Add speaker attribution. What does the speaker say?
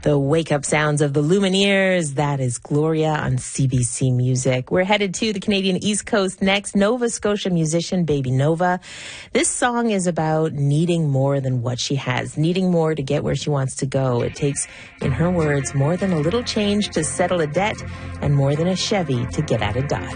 Speaker 1: The wake-up sounds of the Lumineers. That is Gloria on CBC Music. We're headed to the Canadian East Coast next. Nova Scotia musician Baby Nova. This song is about needing more than what she has, needing more to get where she wants to go. It takes, in her words, more than a little change to settle a debt and more than a Chevy to get out of Dodge.